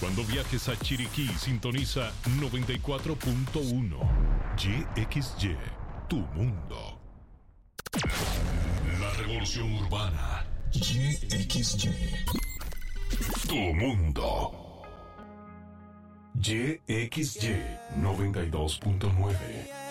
Cuando viajes a Chiriquí, sintoniza 94.1. YXY, tu mundo. La revolución urbana. YXY, tu mundo. YXY 92.9.